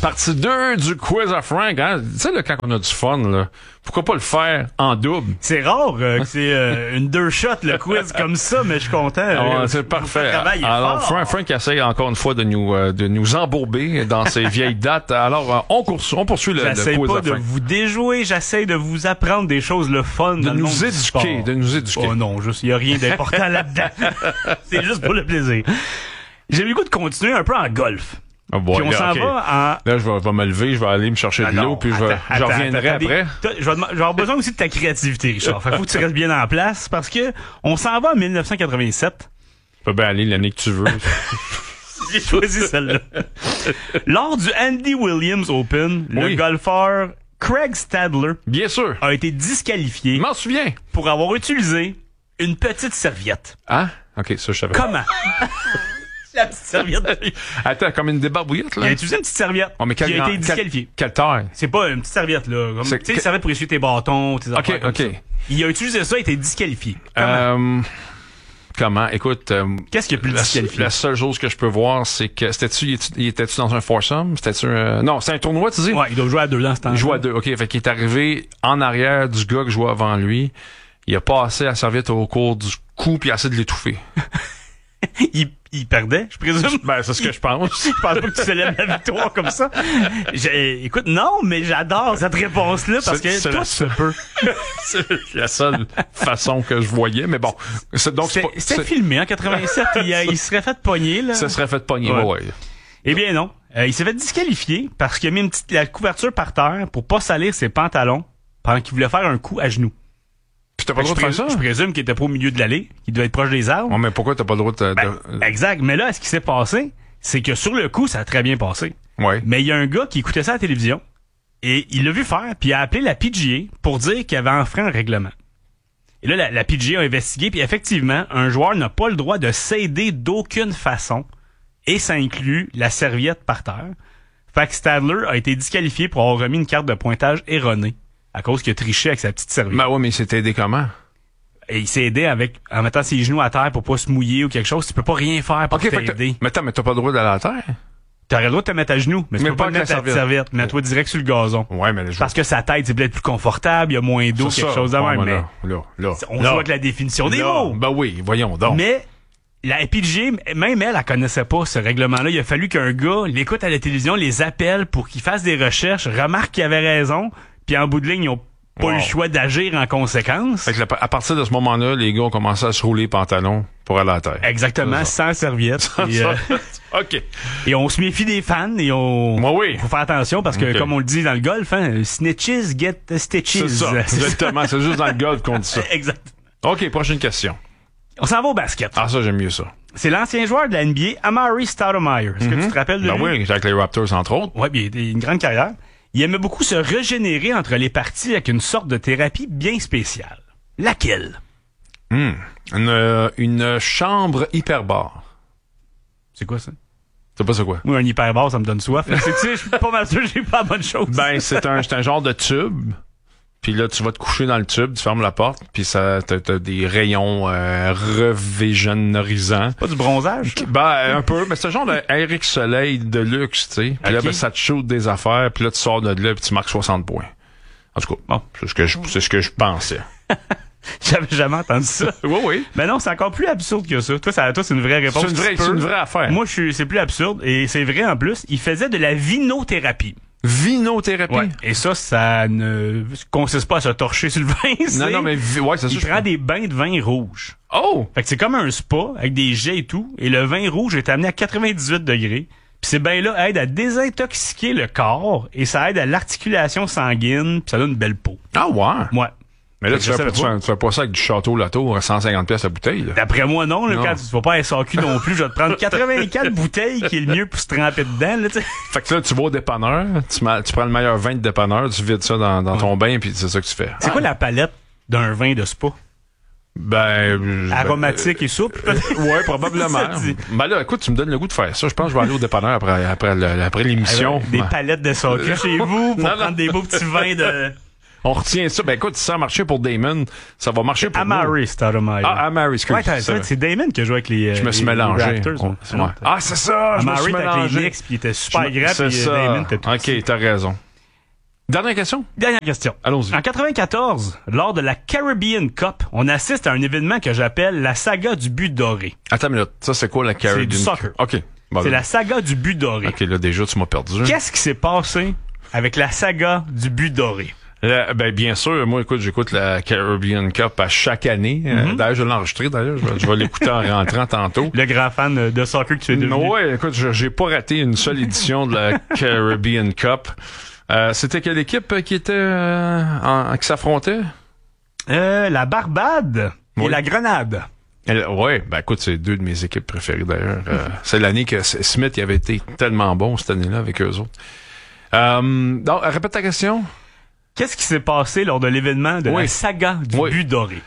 Partie 2 du quiz à Frank, hein? Tu sais, là, quand on a du fun, là, pourquoi pas le faire en double? C'est rare que c'est une deux shots le quiz comme ça, mais je suis content. C'est parfait. Alors, Frank essaie encore une fois de nous embourber dans ses vieilles dates. Alors, on poursuit le quiz j'essaie pas à de Frank. vous déjouer, j'essaie de vous apprendre des choses le fun De dans le monde nous du éduquer, sport. de nous éduquer. Oh non, il y a rien d'important là-dedans. C'est juste pour le plaisir. J'ai le goût de continuer un peu en golf. Oh boy, Puis on là, s'en ok. va en... Là, je vais me lever, je vais aller me chercher de l'eau, puis je reviendrai après. Je vais avoir besoin aussi de ta créativité, Richard. Faut que tu restes bien en place parce que on s'en va en 1987. Tu peux bien aller l'année que tu veux. J'ai choisi celle-là. Lors du Andy Williams Open, le golfeur Craig Stadler Bien sûr. a été disqualifié Je m'en souviens. pour avoir utilisé une petite serviette. Hein? OK, ça, je savais. Comment? La petite serviette. Attends, comme une débarbouillette, Il a là? utilisé une petite serviette Oh, mais qui a été disqualifiée. Quelle taille? C'est pas une petite serviette, là. Comme, C'est- tu sais, une serviette pour essuyer tes bâtons, tes affaires comme OK. ça. Il a utilisé ça, il a été disqualifié. Comment? Comment? Écoute, Qu'est-ce qui a pu le disqualifier? la seule chose que je peux voir, c'est que il était-tu dans un foursome? C'était-tu non, c'est un tournoi, tu dis? Ouais, il doit jouer à deux dans ce temps-là. Il joue à deux. OK, fait qu'il est arrivé en arrière du gars qui jouait avant lui. Il a passé la serviette au cours du cou puis il a essayé de l'étouffer. il perdait, je présume. Ben, c'est ce que je pense. Je pense pas que tu célèbres la victoire comme ça. Écoute, non, mais j'adore cette réponse-là parce que c'est toi, la seule, c'est la seule façon que je voyais, mais bon. c'était filmé en 87, il serait fait pogner, là. Ça serait fait pogner, Ouais. ouais. Eh bien non. Il s'est fait disqualifier parce qu'il a mis la couverture par terre pour pas salir ses pantalons pendant qu'il voulait faire un coup à genoux. Puis t'as pas le droit de faire ça? Je présume qu'il était pas au milieu de l'allée, qu'il devait être proche des arbres. Ouais, mais pourquoi t'as pas le droit de... Exact. Mais là, ce qui s'est passé, c'est que sur le coup, ça a très bien passé. Ouais. Mais il y a un gars qui écoutait ça à la télévision et il l'a vu faire, puis il a appelé la PGA pour dire qu'il avait enfreint un règlement. Et là, la PGA a investigué, puis effectivement, un joueur n'a pas le droit de s'aider d'aucune façon, et ça inclut la serviette par terre. Fait que Stadler a été disqualifié pour avoir remis une carte de pointage erronée à cause qu'il a triché avec sa petite serviette. Ben ouais, mais il s'est aidé comment? Et il s'est aidé en mettant ses genoux à terre pour pas se mouiller ou quelque chose. Tu peux pas rien faire pour t'aider. Mais t'as pas le droit d'aller à la terre? T'aurais le droit de te mettre à genoux, mais tu peux pas avec la mettre ta serviette. Mets-toi direct sur le gazon. Ouais, mais Parce que sa tête, c'est peut-être plus confortable, il y a moins d'eau, quelque chose de même. Mais on joue avec la définition des mots. Ben oui, voyons donc. Mais la PGA, même elle connaissait pas ce règlement-là. Il a fallu qu'un gars l'écoute à la télévision, les appelle pour qu'il fasse des recherches, remarque qu'il avait raison, puis en bout de ligne, ils ont pas eu le choix d'agir en conséquence. Fait que à partir de ce moment-là, les gars ont commencé à se rouler les pantalons pour aller à la terre. Exactement, sans serviette. OK. Et on se méfie des fans et oui. faut faire attention parce que, comme on le dit dans le golf, hein, snitches get stitches. C'est ça, exactement. C'est juste dans le golf qu'on dit ça. Exact. OK, prochaine question. On s'en va au basket. Ah, ça, j'aime mieux ça. C'est l'ancien joueur de la NBA, Amari Stoudemire. Est-ce que tu te rappelles de lui? Oui, avec les Raptors, entre autres. Oui, il a une grande carrière. Il aimait beaucoup se régénérer entre les parties avec une sorte de thérapie bien spéciale. Laquelle? Une chambre hyperbare. C'est quoi ça? C'est pas ça quoi? Moi, un hyperbar, ça me donne soif. Tu sais, je suis pas mal sûr que j'ai pas la bonne chose. Ben, c'est un genre de tube. Puis là, tu vas te coucher dans le tube, tu fermes la porte, puis ça, t'as des rayons revégénorisants. Pas du bronzage? Ben, un peu, mais c'est un genre de Eric Soleil de luxe, tu sais. Puis là, ben, ça te shoot des affaires, puis là, tu sors de là, puis tu marques 60 points. En tout cas, bon, c'est ce que je pensais. J'avais jamais entendu ça. Oui. Mais non, c'est encore plus absurde que ça. Toi, c'est une vraie réponse. C'est une vraie affaire. Moi, c'est plus absurde, et c'est vrai en plus. Il faisait de la vinothérapie. Vinothérapie? Ouais. Et ça ne consiste pas à se torcher sur le vin. Non, mais ouais, c'est ça. Il prend des bains de vin rouge. Oh! Fait que c'est comme un spa avec des jets et tout. Et le vin rouge est amené à 98 degrés. Puis ces bains-là aident à désintoxiquer le corps et ça aide à l'articulation sanguine. Puis ça donne une belle peau. Ah ouais? Ouais. Mais là, tu fais pas ça avec du Château Latour à 150 pièces la bouteille, là. D'après moi, non. Là, quand tu vas pas à SAQ non plus, je vais te prendre 84 bouteilles qui est le mieux pour se tremper dedans, là, tu sais. Fait que là, tu vas au dépanneur, tu prends le meilleur vin de dépanneur, tu vides ça dans ton bain, puis c'est ça que tu fais. C'est quoi la palette d'un vin de spa? Aromatique et souple, peut-être? Ouais, probablement. Ben là, écoute, tu me donnes le goût de faire ça. Je pense que je vais aller au dépanneur après l'émission. Des palettes de SAQ chez vous pour prendre des beaux petits vins de... On retient ça. Ben écoute, si ça a marché pour Damon, ça va marcher pour Amari Stoudemire. Ah, Amari, excuse. Ouais, c'est Damon qui a joué avec les Je me suis mélangé. Raptors. Ouais. Ah, c'est ça! Je me suis mélangé. Avec les Knicks, puis il était super grand, puis Damon était tout petit. OK, t'as raison. Dernière question? Dernière question. Allons-y. En 94, lors de la Caribbean Cup, on assiste à un événement que j'appelle la saga du but doré. Attends une minute. Ça, c'est quoi la Caribbean Cup? C'est du soccer. OK. Bon, c'est la saga du but doré. OK, là, déjà, tu m'as perdu. Qu'est-ce qui s'est passé avec la saga du but doré? Ben, bien sûr, moi, écoute, j'écoute la Caribbean Cup à chaque année. D'ailleurs, je l'ai enregistré, d'ailleurs. Je vais l'écouter en rentrant tantôt. Le grand fan de soccer que tu es devenu. Ouais, écoute, j'ai pas raté une seule édition de la Caribbean Cup. C'était quelle équipe qui était qui s'affrontait? La Barbade et la Grenade. Ouais, ben écoute, c'est deux de mes équipes préférées d'ailleurs. C'est l'année que Smith avait été tellement bon cette année-là avec eux autres. Donc, répète ta question. Qu'est-ce qui s'est passé lors de l'événement de la saga du but doré?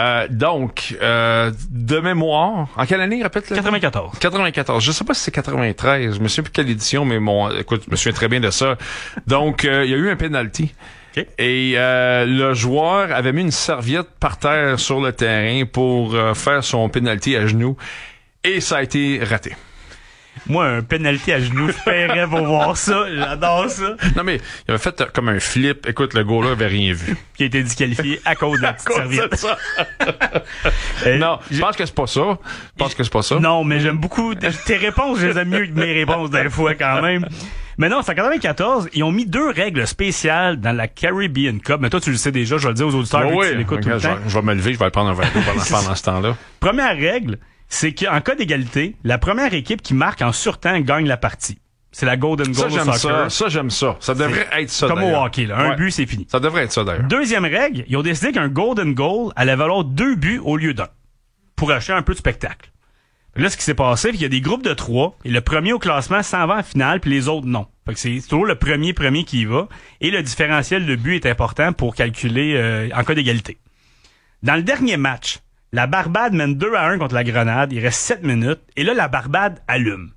De mémoire, en quelle année, répète-le? 94. 94. Je sais pas si c'est 93. Je me souviens plus quelle édition, mais écoute, je me souviens très bien de ça. Donc, il y a eu un penalty. Okay. Et le joueur avait mis une serviette par terre sur le terrain pour faire son penalty à genoux. Et ça a été raté. Moi, un penalty à genoux, je paierais pour voir ça. J'adore ça. Non, mais il avait fait comme un flip. Écoute, le gars-là avait rien vu. Qui a été disqualifié à cause de la petite serviette. Non, je pense que c'est pas ça. Non, mais j'aime beaucoup tes réponses. Je les aime mieux que mes réponses des fois quand même. Mais non, c'est en 94, ils ont mis 2 règles spéciales dans la Caribbean Cup. Mais toi, tu le sais déjà, je vais le dire aux auditeurs. Oui, tu l'écoutes tout le temps. Je vais me lever, je vais prendre un verre d'eau pendant ce temps-là. Première règle, c'est qu'en cas d'égalité, la première équipe qui marque en surtemps gagne la partie. C'est la Golden Goal au soccer. Ça, j'aime ça. Ça devrait être ça, comme d'ailleurs. Au hockey, là. Un but, c'est fini. Ça devrait être ça, d'ailleurs. Deuxième règle, ils ont décidé qu'un Golden Goal allait valoir 2 buts au lieu d'1. Pour acheter un peu de spectacle. Là, ce qui s'est passé, c'est qu'il y a des groupes de 3, et le premier au classement s'en va en finale, puis les autres, non. Fait que c'est toujours le premier qui y va, et le différentiel de but est important pour calculer en cas d'égalité. Dans le dernier match, la Barbade mène 2-1 contre la Grenade, il reste 7 minutes, et là, la Barbade allume.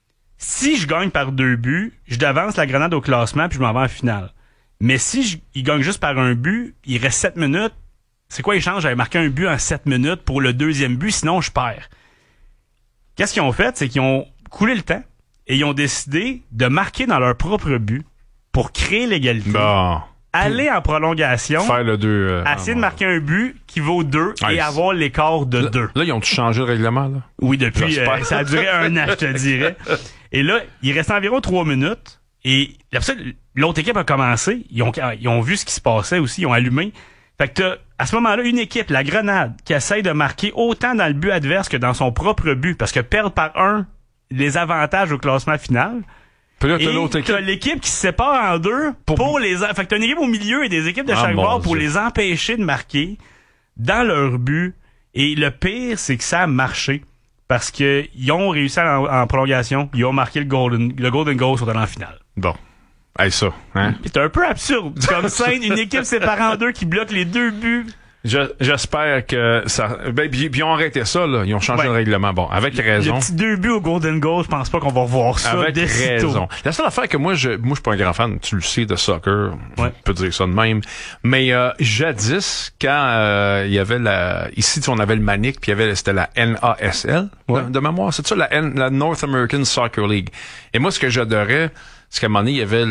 Si je gagne par 2 buts, je devance la Grenade au classement, puis je m'en vais en finale. Mais si il gagne juste par 1 but, il reste 7 minutes, c'est quoi l'échange? J'avais marqué un but en 7 minutes pour le deuxième but, sinon je perds. Qu'est-ce qu'ils ont fait? C'est qu'ils ont coulé le temps et ils ont décidé de marquer dans leur propre but pour créer l'égalité. Bon. Aller en prolongation. Faire le 2. Essayer de marquer un but qui vaut 2 et avoir l'écart de 2. Là, ils ont changé le règlement, là? Oui, depuis, ça a duré 1 an, je te dirais. Et là, il reste environ 3 minutes et l'autre équipe a commencé. Ils ont vu ce qui se passait aussi. Ils ont allumé. Fait que t'as, à ce moment-là, une équipe, la Grenade, qui essaye de marquer autant dans le but adverse que dans son propre but, parce que perdre par 1 les avantages au classement final. Puis là, t'as l'équipe qui se sépare en 2 pour les... Fait que t'as une équipe au milieu et des équipes de chaque bord pour les empêcher de marquer dans leur but. Et le pire, c'est que ça a marché. Parce que ils ont réussi en prolongation, ils ont marqué le Golden Goal sur en finale. Bon. Hey, ça, hein? C'est un peu absurde. Comme scène, une équipe séparée en 2 qui bloque les 2 buts. J'espère que ça... Ben, puis ils ont arrêté ça, là. Ils ont changé le règlement. Bon, avec raison. Le petit 2 buts au Golden Goal, je pense pas qu'on va revoir ça. Avec raison. La seule affaire que moi, je suis pas un grand fan, tu le sais, de soccer. Ouais. Je peux dire ça de même. Mais, jadis, quand, il y avait ici, on avait le Manic, puis c'était la NASL. Ouais. De mémoire. C'est ça, la North American Soccer League. Et moi, ce que j'adorais, c'est qu'à un moment donné, il y avait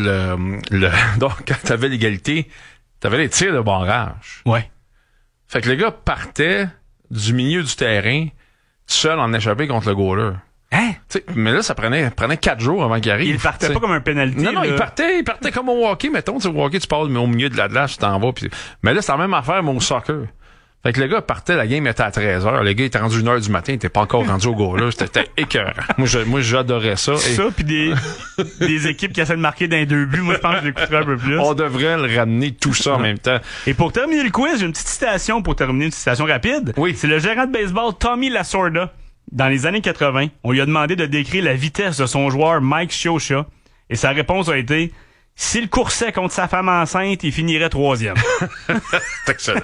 donc, quand t'avais l'égalité, t'avais les tirs de barrage. Ouais. Fait que le gars partait du milieu du terrain, seul en échappé contre le goaler. Hein? T'sais, mais là, ça prenait 4 jours avant qu'il arrive. Il partait pas comme un penalty. Non, il partait comme au hockey, mettons. Au hockey, tu passes au milieu de la glace, tu t'en vas. Mais là, c'est la même affaire, mais au soccer. Fait que le gars partait, la game était à 13h. Le gars était rendu 1h du matin, il était pas encore rendu au goaler. C'était écœurant. Moi, j'adorais ça. Ça, puis des équipes qui essaient de marquer dans les 2 buts, moi, je pense que je l'écouterais un peu plus. On devrait le ramener tout ça en même temps. Et pour terminer le quiz, j'ai une petite citation une citation rapide. Oui. C'est le gérant de baseball Tommy Lasorda. Dans les années 80, on lui a demandé de décrire la vitesse de son joueur Mike Scioscia. Et sa réponse a été: s'il coursait contre sa femme enceinte, il finirait 3e. C'est excellent.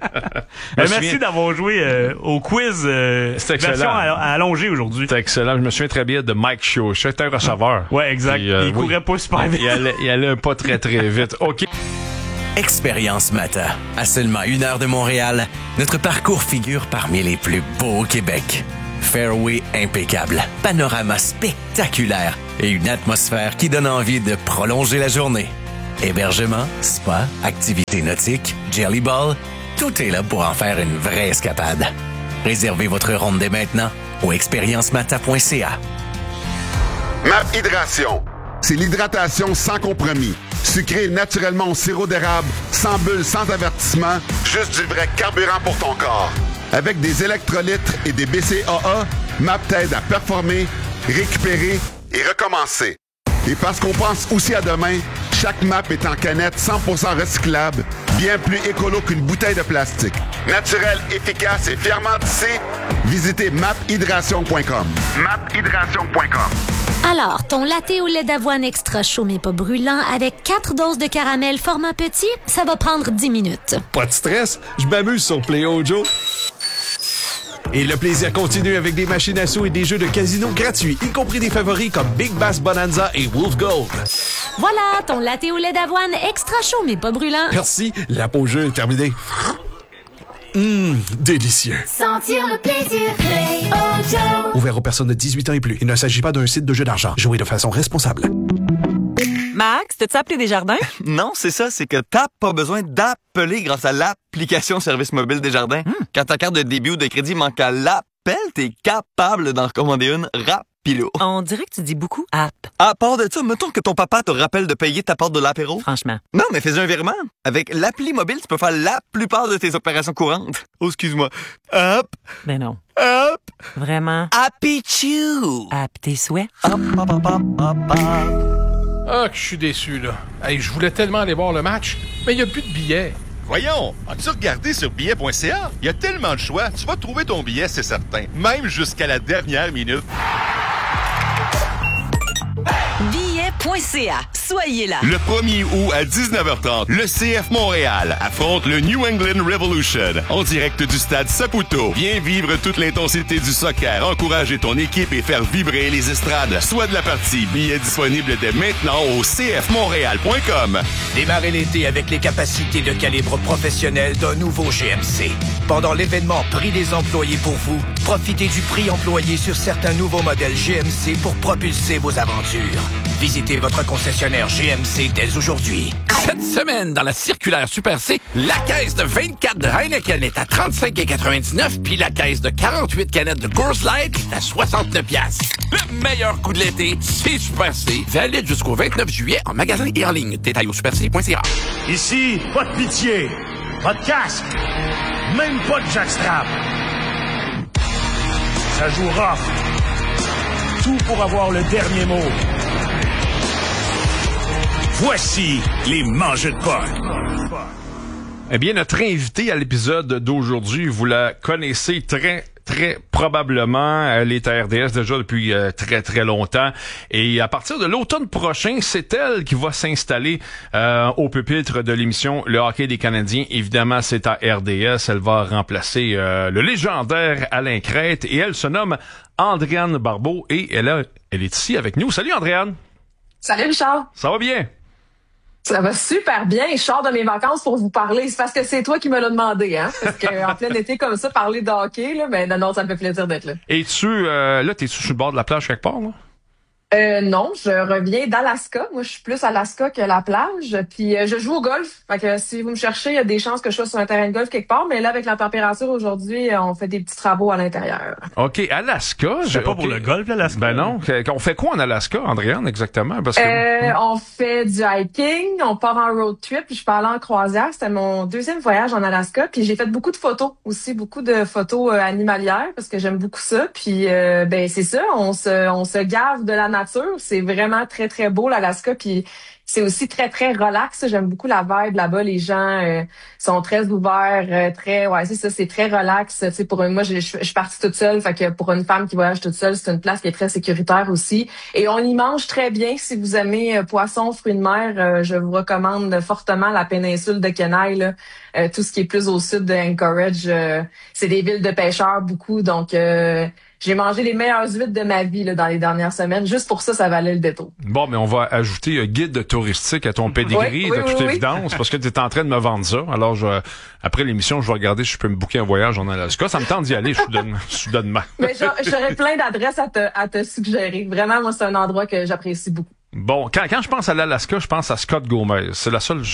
Merci d'avoir joué au quiz version allongée aujourd'hui. C'est excellent. Je me souviens très bien de Mike Scioscia. C'était un receveur. Ouais, exact. Il courait pas super vite. Il allait pas très, très vite. OK. Expérience Mata. À seulement 1 heure de Montréal, notre parcours figure parmi les plus beaux au Québec. Fairway impeccable, panorama spectaculaire et une atmosphère qui donne envie de prolonger la journée. Hébergement, spa, activités nautiques, jelly ball, tout est là pour en faire une vraie escapade. Réservez votre ronde dès maintenant au expériencemata.ca. MAP Hydration. C'est l'hydratation sans compromis. Sucré naturellement au sirop d'érable, sans bulles, sans avertissement, juste du vrai carburant pour ton corps. Avec des électrolytes et des BCAA, MAP t'aide à performer, récupérer et recommencer. Et parce qu'on pense aussi à demain, chaque MAP est en canette 100% recyclable, bien plus écolo qu'une bouteille de plastique. Naturel, efficace et fièrement tissé, visitez maphydration.com. maphydration.com. Alors, ton latte au lait d'avoine extra chaud mais pas brûlant avec 4 doses de caramel format petit, ça va prendre 10 minutes. Pas de stress, je m'amuse sur Play-O Joe. Et le plaisir continue avec des machines à sous et des jeux de casino gratuits, y compris des favoris comme Big Bass Bonanza et Wolf Gold. Voilà, ton latte au lait d'avoine extra chaud mais pas brûlant. Merci, la pause jeu est terminée. Délicieux. Sentir le plaisir, Play-O Joe. Ouvert aux personnes de 18 ans et plus. Il ne s'agit pas d'un site de jeu d'argent. Jouez de façon responsable. Max, t'as-tu appelé Desjardins? Non, c'est ça, c'est que t'as pas besoin d'appeler grâce à l'application Service mobile Desjardins. Quand ta carte de débit ou de crédit manque à l'appel, t'es capable d'en recommander une rapilo. On dirait que tu dis beaucoup app. À part de ça, mettons que ton papa te rappelle de payer ta part de l'apéro. Franchement. Non, mais fais un virement. Avec l'appli mobile, tu peux faire la plupart de tes opérations courantes. Oh, excuse-moi. Hop. Ben non. Hop. Vraiment. Happy Chew. App tes souhaits. Hop, hop, hop, hop, hop, hop. Ah, que je suis déçu, là. Hey, je voulais tellement aller voir le match, mais il n'y a plus de billets. Voyons, as-tu regardé sur billets.ca? Il y a tellement de choix, tu vas trouver ton billet, c'est certain. Même jusqu'à la dernière minute. Billets.ca. Soyez là. Le 1er août à 19h30, le CF Montréal affronte le New England Revolution en direct du stade Saputo. Viens vivre toute l'intensité du soccer, encourager ton équipe et faire vibrer les estrades. Soit de la partie, billets disponibles dès maintenant au cfmontréal.com. Démarrez l'été avec les capacités de calibre professionnel d'un nouveau GMC. Pendant l'événement Prix des employés pour vous, profitez du prix employé sur certains nouveaux modèles GMC pour propulser vos aventures. Visitez votre concessionnaire GMC dès aujourd'hui. Cette semaine, dans la circulaire Super C, la caisse de 24 de Heineken est à 35,99 puis la caisse de 48 canettes de Coors Light est à 69 $. Le meilleur coup de l'été, c'est Super C. Valide jusqu'au 29 juillet en magasin et en ligne. Détail au superc.ca. Ici, pas de pitié, pas de casque, même pas de jackstrap. Ça joue rough. Tout pour avoir le dernier mot. Voici les mangeux de potes. Eh bien, notre invité à l'épisode d'aujourd'hui, vous la connaissez très probablement. Elle est à RDS déjà depuis très longtemps. Et à partir de l'automne prochain, c'est elle qui va s'installer au pupitre de l'émission Le Hockey des Canadiens. Évidemment, c'est à RDS. Elle va remplacer le légendaire Alain Crête. Et elle se nomme Andréane Barbeau. Et elle est ici avec nous. Salut Andréane! Salut Richard! Ça va bien? Ça va super bien. Je sors de mes vacances pour vous parler. C'est parce que c'est toi qui me l'as demandé, hein? Parce qu'en plein été comme ça, parler de hockey, là, ben non, ça me fait plaisir d'être là. Et t'es-tu sur le bord de la plage quelque part, là? Non, je reviens d'Alaska. Moi, je suis plus Alaska que la plage. Puis je joue au golf. Fait que si vous me cherchez, il y a des chances que je sois sur un terrain de golf quelque part. Mais là, avec la température aujourd'hui, on fait des petits travaux à l'intérieur. OK, Alaska. C'est pas pour le golf, l'Alaska. Ben non. On fait quoi en Alaska, Andréane, exactement? Parce que on fait du hiking, on part en road trip. Puis je peux aller en croisière. C'était mon deuxième voyage en Alaska. Puis j'ai fait beaucoup de photos aussi, beaucoup de photos animalières parce que j'aime beaucoup ça. Puis ben c'est ça, on se gave de la nature. C'est vraiment très beau l'Alaska, puis c'est aussi très relax. J'aime beaucoup la vibe là-bas. Les gens sont très ouverts, c'est ça, c'est très relax. Tu sais, moi, je suis partie toute seule, fait que pour une femme qui voyage toute seule, c'est une place qui est très sécuritaire aussi. Et on y mange très bien. Si vous aimez poisson, fruits de mer, je vous recommande fortement la péninsule de Kenai, là. Tout ce qui est plus au sud de Anchorage, c'est des villes de pêcheurs beaucoup, donc j'ai mangé les meilleures huîtres de ma vie là, dans les dernières semaines. Juste pour ça, ça valait le détour. Bon, mais on va ajouter guide touristique à ton pedigree, de toute évidence, parce que tu es en train de me vendre ça. Alors, après l'émission, je vais regarder si je peux me booker un voyage en Alaska. Ça me tente d'y aller soudainement. Mais j'aurais plein d'adresses à te suggérer. Vraiment, moi, c'est un endroit que j'apprécie beaucoup. Bon, quand je pense à l'Alaska, je pense à Scott Gomez. C'est la seule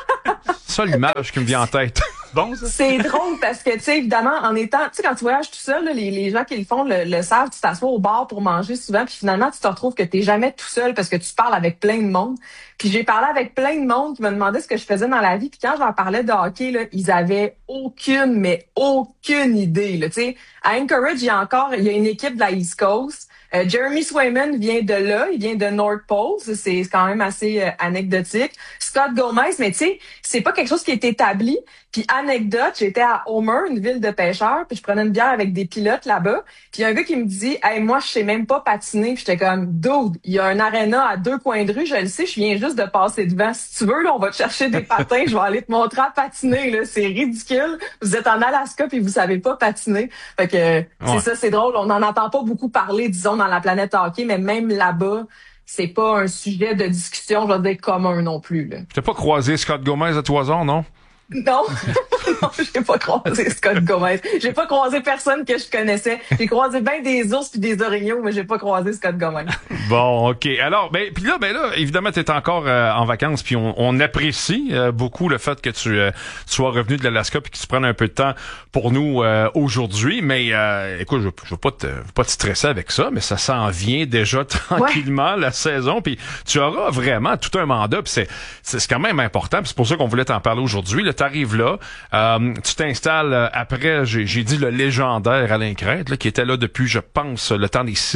image qui me vient en tête. Bon, ça? C'est drôle parce que, tu sais, évidemment, en étant, tu sais, quand tu voyages tout seul, là, les gens qui le font le savent, tu t'assois au bar pour manger souvent, puis finalement, tu te retrouves que t'es jamais tout seul parce que tu parles avec plein de monde. Puis j'ai parlé avec plein de monde qui me demandait ce que je faisais dans la vie, puis quand je leur parlais de hockey, là, ils avaient aucune idée, là, tu sais. À Anchorage, il y a une équipe de la East Coast. Jeremy Swayman vient de là, il vient de North Pole, c'est quand même assez anecdotique. Scott Gomez, mais tu sais, c'est pas quelque chose qui est établi. Puis anecdote, j'étais à Homer, une ville de pêcheurs, puis je prenais une bière avec des pilotes là-bas. Puis il y a un gars qui me dit, hey, moi je sais même pas patiner. Puis j'étais comme, dude, il y a un aréna à 2 coins de rue, je le sais, je viens juste de passer devant. Si tu veux, là, on va te chercher des patins, je vais aller te montrer à patiner. Là, c'est ridicule. Vous êtes en Alaska puis vous savez pas patiner. Fait que c'est ça, c'est drôle. On n'en entend pas beaucoup parler, disons, dans la planète hockey, mais même là-bas, c'est pas un sujet de discussion, je veux dire, commun non plus. Là. Tu t'as pas croisé Scott Gomez à Toison, non? Non, non, j'ai pas croisé Scott Gomez. J'ai pas croisé personne que je connaissais. J'ai croisé bien des ours puis des orignaux, mais j'ai pas croisé Scott Gomez. Bon, OK. Alors, puis là, évidemment, t'es encore en vacances, puis on apprécie beaucoup le fait que tu sois revenu de l'Alaska puis que tu prennes un peu de temps pour nous aujourd'hui. Mais écoute, je veux pas te stresser avec ça, mais ça s'en vient déjà tranquillement la saison. Puis tu auras vraiment tout un mandat. Puis c'est quand même important. Puis c'est pour ça qu'on voulait t'en parler aujourd'hui. Là, t'arrives là, tu t'installes après, j'ai dit le légendaire Alain Crête, là, qui était là depuis, je pense, le temps des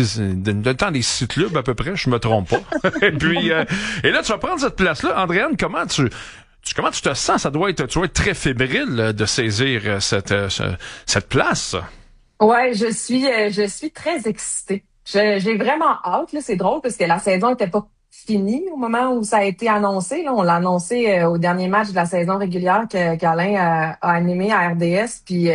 6 clubs à peu près, je me trompe pas. Et puis, et là, tu vas prendre cette place-là. Andréane, comment tu te sens? Tu dois être très fébrile de saisir cette place. Ouais, je suis très excitée. J'ai vraiment hâte, là. C'est drôle parce que la saison était pas fini au moment où ça a été annoncé. Là, on l'a annoncé au dernier match de la saison régulière qu'Alain a animé à RDS. Puis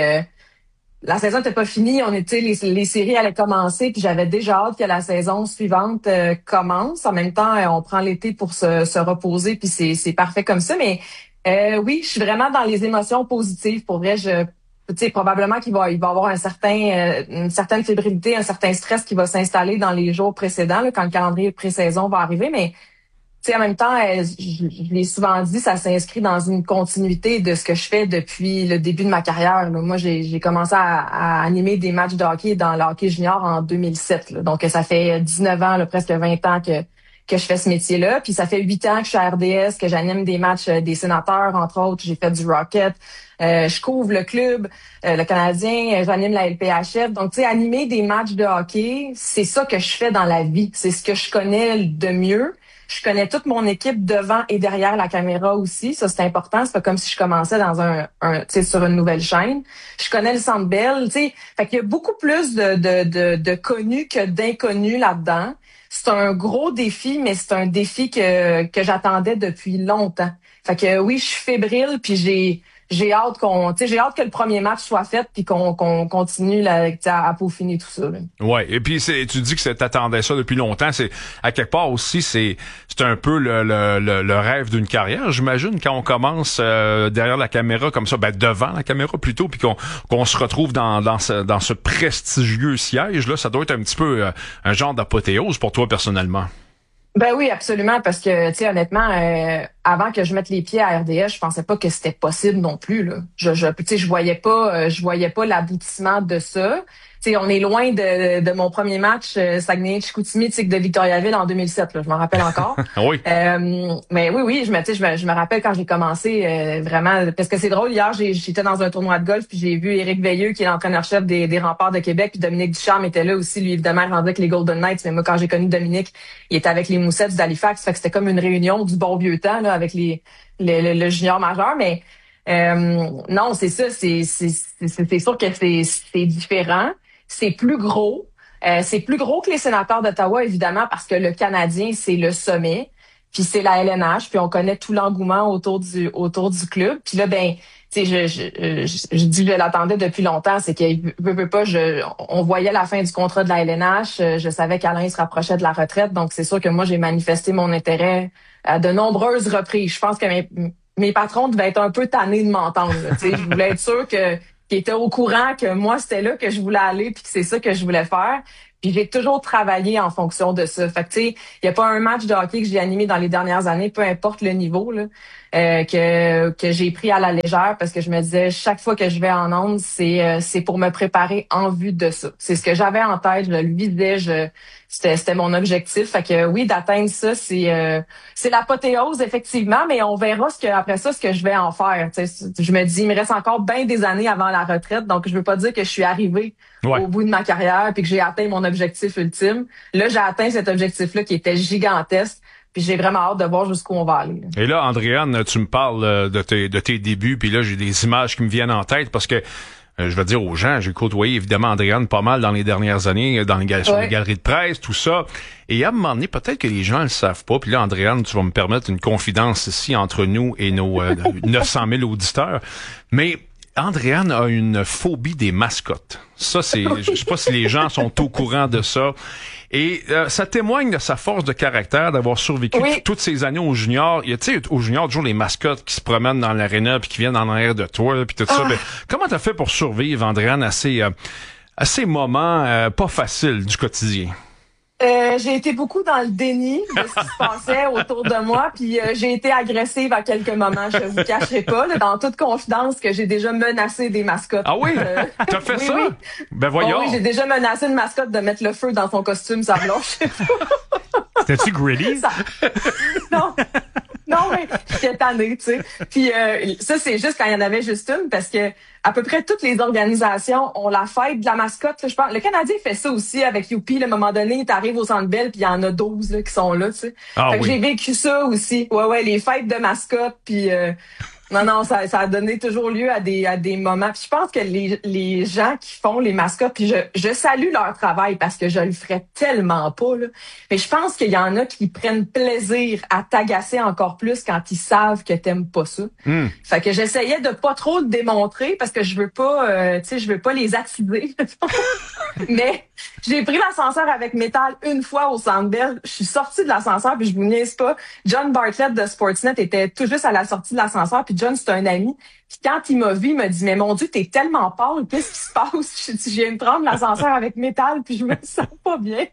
la saison n'était pas finie. On était les séries allaient commencer. Puis j'avais déjà hâte que la saison suivante commence. En même temps, on prend l'été pour se reposer. Puis c'est parfait comme ça. Mais oui, je suis vraiment dans les émotions positives. Pour vrai, tu sais, probablement qu'il va y avoir une certaine fébrilité, un certain stress qui va s'installer dans les jours précédents, là, quand le calendrier pré-saison va arriver. Mais tu sais, en même temps, je l'ai souvent dit, ça s'inscrit dans une continuité de ce que je fais depuis le début de ma carrière. Là. Moi, j'ai commencé à animer des matchs de hockey dans le hockey junior en 2007. Là. Donc, ça fait 19 ans, là, presque 20 ans que je fais ce métier-là. Puis ça fait 8 ans que je suis à RDS, que j'anime des matchs des sénateurs, entre autres. J'ai fait du Rocket. Je couvre le club, le Canadien, j'anime la LPHF. Donc, tu sais, animer des matchs de hockey, c'est ça que je fais dans la vie. C'est ce que je connais de mieux. Je connais toute mon équipe devant et derrière la caméra aussi. Ça, c'est important. C'est pas comme si je commençais dans tu sais, sur une nouvelle chaîne. Je connais le Centre Bell, tu sais. Fait qu'il y a beaucoup plus de connus que d'inconnus là-dedans. C'est un gros défi, mais c'est un défi que j'attendais depuis longtemps. Fait que oui, je suis fébrile, puis j'ai hâte que le premier match soit fait puis qu'on continue à peaufiner tout ça. Là. Ouais, et puis tu dis que t'attendais ça depuis longtemps, c'est à quelque part aussi c'est un peu le rêve d'une carrière, j'imagine, quand on commence derrière la caméra comme ça, devant la caméra plutôt, puis qu'on se retrouve dans ce prestigieux siège là, ça doit être un petit peu un genre d'apothéose pour toi personnellement. Ben oui, absolument, parce que, tu sais, honnêtement, avant que je mette les pieds à RDS, je pensais pas que c'était possible non plus, là. Je voyais pas l'aboutissement de ça. Tu sais, on est loin de mon premier match Saguenay-Chicoutimi, de Victoriaville en 2007, là, je m'en rappelle encore. Oui. Mais oui, je me rappelle quand j'ai commencé vraiment, parce que c'est drôle, hier, j'étais dans un tournoi de golf, puis j'ai vu Éric Veilleux, qui est l'entraîneur-chef des Remparts de Québec, puis Dominique Ducharme était là aussi, lui, évidemment, il rendait avec les Golden Knights, mais moi, quand j'ai connu Dominique, il était avec les Moussettes d'Halifax, fait que c'était comme une réunion du bon vieux temps, là, avec le junior majeur, mais non, c'est ça, c'est sûr que c'est différent. C'est plus gros. C'est plus gros que les sénateurs d'Ottawa, évidemment, parce que le Canadien, c'est le sommet. Puis c'est la LNH, puis on connaît tout l'engouement autour du club. Puis là, ben, tu sais, je dis que je l'attendais depuis longtemps, c'est qu'il veut pas, on voyait la fin du contrat de la LNH, je savais qu'Alain se rapprochait de la retraite, donc c'est sûr que moi j'ai manifesté mon intérêt à de nombreuses reprises. Je pense que mes patrons devaient être un peu tannés de m'entendre. Tu sais, je voulais être sûr qu'ils étaient au courant que moi c'était là que je voulais aller, puis que c'est ça que je voulais faire. Puis j'ai toujours travaillé en fonction de ça. Fait que tu sais, il y a pas un match de hockey que j'ai animé dans les dernières années, peu importe le niveau là, que j'ai pris à la légère parce que je me disais chaque fois que je vais en onde, c'est pour me préparer en vue de ça. C'est ce que j'avais en tête, je le visais, c'était mon objectif. Fait que oui, d'atteindre ça, c'est l'apothéose effectivement, mais on verra après ça ce que je vais en faire. Tu sais, je me dis il me reste encore bien des années avant la retraite, donc je veux pas dire que je suis arrivée au bout de ma carrière puis que j'ai atteint mon objectif ultime. Là, j'ai atteint cet objectif-là qui était gigantesque. Puis j'ai vraiment hâte de voir jusqu'où on va aller. Là. Et là, Andréane, tu me parles de tes débuts, puis là, j'ai des images qui me viennent en tête parce que je vais dire aux gens, j'ai côtoyé évidemment Andréane pas mal dans les dernières années, sur les galeries de presse, tout ça. Et à un moment donné, peut-être que les gens le savent pas. Puis là, Andréane, tu vas me permettre une confidence ici entre nous et nos 900 000 auditeurs. Mais Andréane a une phobie des mascottes. Ça, je sais pas si les gens sont au courant de ça. Et ça témoigne de sa force de caractère d'avoir survécu toutes ces années au junior. Il y a, tu sais, au junior, toujours les mascottes qui se promènent dans l'aréna puis qui viennent en arrière de toi, puis tout ça. Mais comment t'as fait pour survivre, Andréane, à ces moments pas faciles du quotidien? J'ai été beaucoup dans le déni de ce qui se passait autour de moi, puis j'ai été agressive à quelques moments, je vous cacherai pas, là, dans toute confidence que j'ai déjà menacé des mascottes. Ah oui? T'as fait ça? Oui. Ben voyons. Oui, j'ai déjà menacé une mascotte de mettre le feu dans son costume, ça blanche. C'était-tu Gritty? Non, mais j'étais tannée, tu sais. Puis ça, c'est juste quand il y en avait juste une, parce que à peu près toutes les organisations ont la fête de la mascotte. Là, je pense. Le Canadien fait ça aussi avec Youpi. À un moment donné, t'arrives au Centre Bell, puis il y en a 12 là, qui sont là, tu sais. Fait que j'ai vécu ça aussi. Ouais, les fêtes de mascotte, puis... Non, ça a donné toujours lieu à des moments. Puis je pense que les gens qui font les mascottes, puis je salue leur travail parce que je le ferais tellement pas, là. Mais je pense qu'il y en a qui prennent plaisir à t'agacer encore plus quand ils savent que t'aimes pas ça. Fait que j'essayais de pas trop le démontrer parce que je veux pas, je veux pas les attiser. Mais j'ai pris l'ascenseur avec Métal une fois au Centre Bell. Je suis sortie de l'ascenseur puis je vous niaise pas. John Bartlett de Sportsnet était tout juste à la sortie de l'ascenseur puis John, c'est un ami. Puis quand il m'a vu, il m'a dit « Mais mon Dieu, t'es tellement pâle, qu'est-ce qui se passe? » Je viens de prendre l'ascenseur avec Métal, puis je me sens pas bien.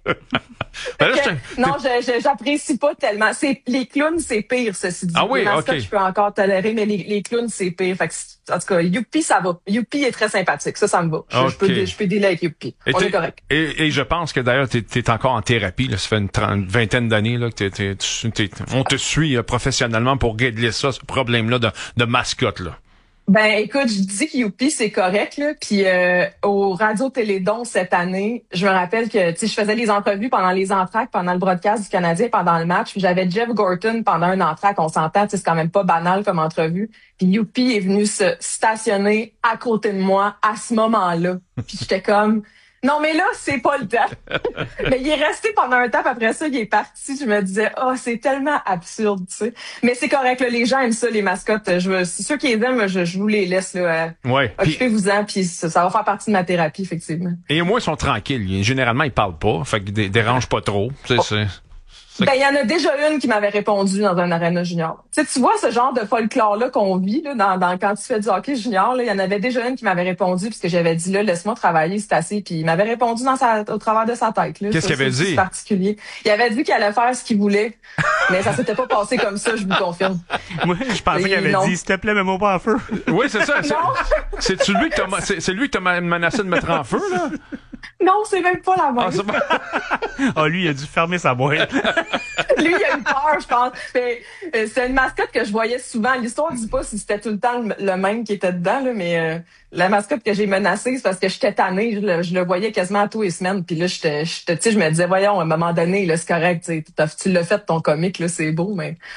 Non, j'apprécie pas tellement. Les clowns, c'est pire, ceci dit. Ah oui, les mascottes, je peux encore tolérer, mais les clowns, c'est pire. Fait que, en tout cas, Youpi, ça va. Youpi est très sympathique. Ça me va. Je peux dealer avec Youpi. On est correct. Et je pense que d'ailleurs, t'es encore en thérapie. Là. Ça fait une vingtaine d'années là, que on te suit professionnellement pour régler ça, ce problème-là de mascotte, là. Ben écoute, je dis que Youpi c'est correct là, puis au Radio Télédon cette année, je me rappelle que je faisais les entrevues pendant les entractes, pendant le broadcast du Canadien, pendant le match, puis j'avais Jeff Gorton pendant un entracte, on s'entend, c'est quand même pas banal comme entrevue. Puis Youpi est venu se stationner à côté de moi à ce moment-là. Puis j'étais comme non, mais là, c'est pas le temps. Mais il est resté pendant un temps, puis après ça, il est parti. Je me disais, c'est tellement absurde, tu sais. Mais c'est correct, là, les gens aiment ça, les mascottes. C'est ceux qui les aiment, je vous les laisse, là. Occupez-vous-en, puis ça va faire partie de ma thérapie, effectivement. Et au moins, ils sont tranquilles. Généralement, ils parlent pas, fait qu'ils dérangent pas trop. Ben, il y en a déjà une qui m'avait répondu dans un aréna junior. Tu vois ce genre de folklore-là qu'on vit, là, dans quand tu fais du hockey junior, là, il y en avait déjà une qui m'avait répondu puisque j'avais dit, là, laisse-moi travailler, c'est assez. Puis il m'avait répondu au travers de sa tête, là. Qu'est-ce qu'il avait dit? C'est particulier. Il avait dit qu'il allait faire ce qu'il voulait. Mais ça s'était pas passé comme ça, je vous confirme. Moi, je pensais qu'il avait dit, s'il te plaît, mets-moi pas en feu. Oui, c'est ça. C'est lui qui t'a menacé de mettre en feu, là? Non, c'est même pas la même. Lui, il a dû fermer sa boîte. Lui, il a eu peur, je pense. Mais, c'est une mascotte que je voyais souvent. L'histoire dit pas si c'était tout le temps le même qui était dedans, là, mais la mascotte que j'ai menacée, c'est parce que j'étais tannée. Je le voyais quasiment tous les semaines. Puis là, je me disais, voyons, à un moment donné, là, c'est correct. Tu l'as fait ton comique, là, c'est beau, mais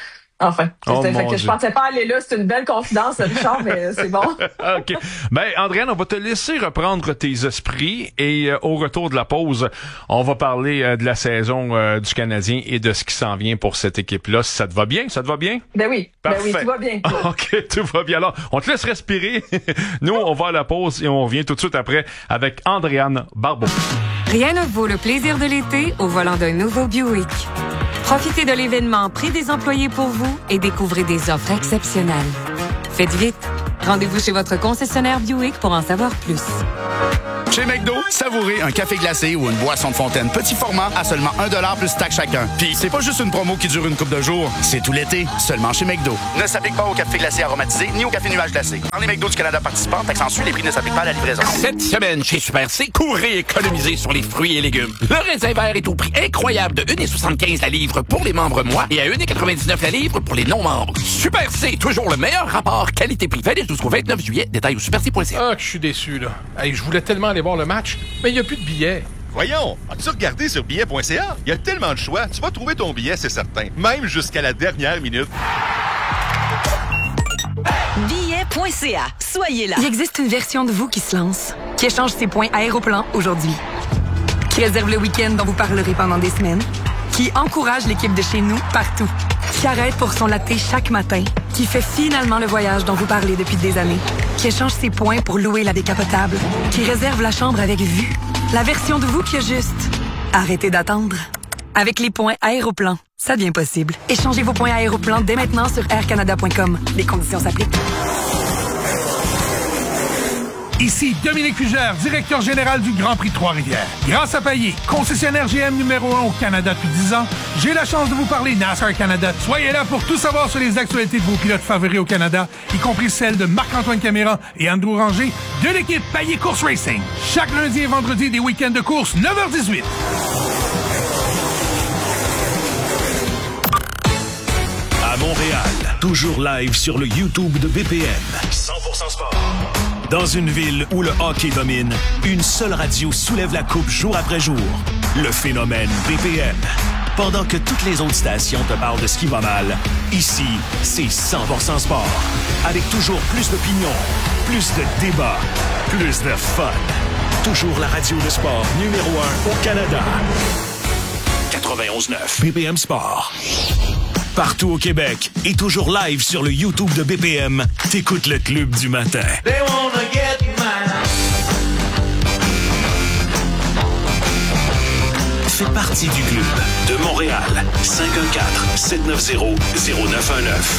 Enfin. Oh, fait mon que je Dieu. pensais pas aller là. C'est une belle confidence, Richard, mais c'est bon. OK. Ben, Andréane, on va te laisser reprendre tes esprits et au retour de la pause, on va parler de la saison du Canadien et de ce qui s'en vient pour cette équipe-là. Si ça te va bien? Ça te va bien? Ben oui. Parfait. Ben oui, tout va bien. OK, tout va bien. Alors, on te laisse respirer. Nous, on va à la pause et on revient tout de suite après avec Andréane Barbeau. Rien ne vaut le plaisir de l'été au volant d'un nouveau Buick. Profitez de l'événement Prix des employés pour vous et découvrez des offres exceptionnelles. Faites vite. Rendez-vous chez votre concessionnaire Buick pour en savoir plus. Chez McDo, savourez un café glacé ou une boisson de fontaine petit format à seulement 1$ plus taxe chacun. Puis c'est pas juste une promo qui dure une couple de jours, c'est tout l'été, seulement chez McDo. Ne s'applique pas au café glacé aromatisé ni au café nuage glacé. Dans les McDo du Canada participants, taxe en sus, les prix ne s'appliquent pas à la livraison. Cette semaine, chez Super C, courez économiser sur les fruits et légumes. Le raisin vert est au prix incroyable de 1,75 la livre pour les membres mois et à 1,99 la livre pour les non-membres. Super C, toujours le meilleur rapport qualité-prix. Valide jusqu'au 29 juillet. Détails au superc.ca. Ah, que je suis déçu, là. Hey, je voulais tellement aller voir le match, mais il n'y a plus de billets. Voyons, as-tu regardé sur billet.ca? Il y a tellement de choix, tu vas trouver ton billet, c'est certain. Même jusqu'à la dernière minute. Billet.ca. Soyez là. Il existe une version de vous qui se lance, qui échange ses points Aéroplan aujourd'hui, qui réserve le week-end dont vous parlerez pendant des semaines, qui encourage l'équipe de chez nous partout, qui arrête pour son latte chaque matin, qui fait finalement le voyage dont vous parlez depuis des années, qui échange ses points pour louer la décapotable, qui réserve la chambre avec vue. La version de vous qui a juste arrêtez d'attendre. Avec les points Aéroplan, ça devient possible. Échangez vos points Aéroplan dès maintenant sur aircanada.com. Les conditions s'appliquent. Ici Dominique Fugère, directeur général du Grand Prix de Trois-Rivières. Grâce à Payet, concessionnaire GM numéro 1 au Canada depuis 10 ans, j'ai la chance de vous parler NASCAR Canada. Soyez là pour tout savoir sur les actualités de vos pilotes favoris au Canada, y compris celles de Marc-Antoine Caméra et Andrew Ranger de l'équipe Payet Course Racing. Chaque lundi et vendredi des week-ends de course, 9h18. À Montréal, toujours live sur le YouTube de BPM. 100% sport. Dans une ville où le hockey domine, une seule radio soulève la coupe jour après jour. Le phénomène BPM. Pendant que toutes les autres stations te parlent de ce qui va mal, ici, c'est 100% sport. Avec toujours plus d'opinions, plus de débats, plus de fun. Toujours la radio de sport numéro 1 au Canada. 91.9 BPM Sport. Partout au Québec et toujours live sur le YouTube de BPM, t'écoutes le Club du matin. They wanna get mine. Fais partie du club de Montréal. 514-790-0919.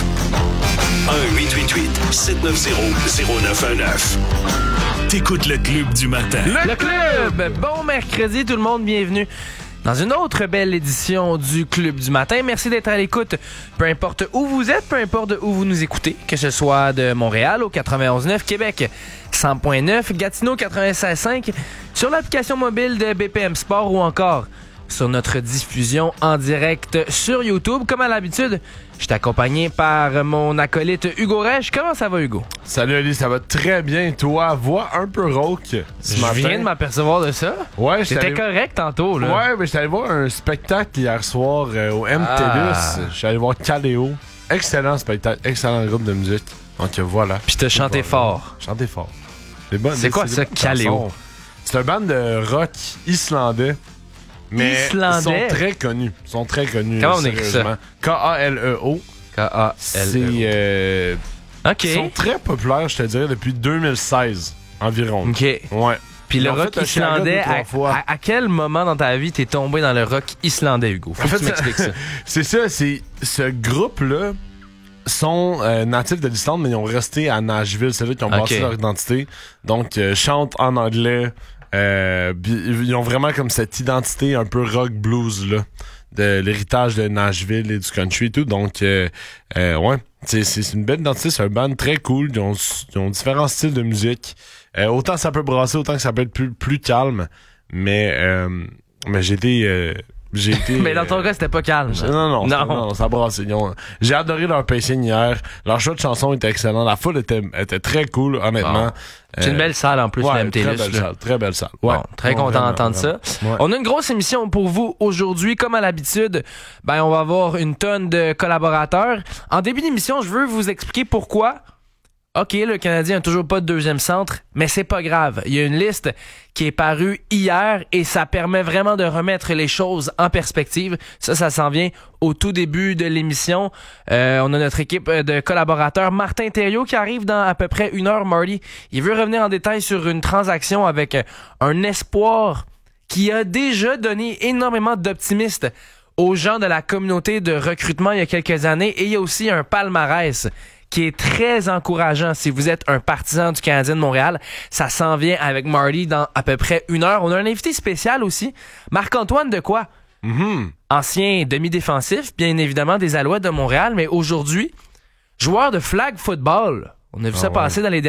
1-888-790-0919. T'écoutes le Club du matin. Le Club! Bon mercredi tout le monde, bienvenue dans une autre belle édition du Club du matin. Merci d'être à l'écoute, peu importe où vous êtes, peu importe où vous nous écoutez, que ce soit de Montréal au 91.9, Québec 100.9, Gatineau 96.5, sur l'application mobile de BPM Sport ou encore sur notre diffusion en direct sur YouTube. Comme à l'habitude, je suis accompagné par mon acolyte Hugo Rech. Comment ça va, Hugo? Salut Ali, ça va très bien. Toi, voix un peu rauque ce matin. Je viens de m'apercevoir de ça. Ouais, c'était correct tantôt, là. Ouais, mais j'étais allé voir un spectacle hier soir au MTLUS. Je suis allé voir Caléo. Excellent spectacle, excellent groupe de musique. Donc voilà. Puis t'as chanté fort. Chanté fort. C'est quoi ça, Caléo? C'est un band de rock islandais. Mais ils sont très connus. Comment on écrit ça? K-A-L-E-O. K-A-L-E-O. OK. Ils sont très populaires, je te dirais, depuis 2016 environ. OK. Ouais. Puis le rock islandais, à quel moment dans ta vie t'es tombé dans le rock islandais, Hugo? Faut que tu m'expliques ça. C'est ça, ce groupe-là sont natifs de l'Islande, mais ils ont resté à Nashville. C'est là qu'ils ont bâti leur identité. Donc, chantent en anglais. Ils ont vraiment comme cette identité un peu rock blues là, de l'héritage de Nashville et du country et tout. Donc ouais, c'est une belle identité, c'est un band très cool. Ils ont différents styles de musique. Autant ça peut brasser, autant que ça peut être plus calme. Mais j'ai été J'ai été... Mais dans ton cas, c'était pas calme. Non, ça brassait. J'ai adoré leur pacing hier. Leur choix de chanson était excellent. La foule était très cool, honnêtement. C'est une belle salle en plus, la MTLUS. Très belle salle. Ouais. Bon, très content d'entendre ça. Ouais. On a une grosse émission pour vous aujourd'hui. Comme à l'habitude, on va avoir une tonne de collaborateurs. En début d'émission, je veux vous expliquer pourquoi. OK, le Canadien n'a toujours pas de deuxième centre, mais c'est pas grave. Il y a une liste qui est parue hier et ça permet vraiment de remettre les choses en perspective. Ça s'en vient au tout début de l'émission. On a notre équipe de collaborateurs. Martin Thériault qui arrive dans à peu près 1 heure, Marty. Il veut revenir en détail sur une transaction avec un espoir qui a déjà donné énormément d'optimisme aux gens de la communauté de recrutement il y a quelques années. Et il y a aussi un palmarès qui est très encourageant si vous êtes un partisan du Canadien de Montréal. Ça s'en vient avec Marty dans à peu près 1 heure. On a un invité spécial aussi, Marc-Antoine Dequoy. Ancien demi-défensif, bien évidemment, des Alouettes de Montréal, mais aujourd'hui, joueur de flag football. On a vu ça passer dans les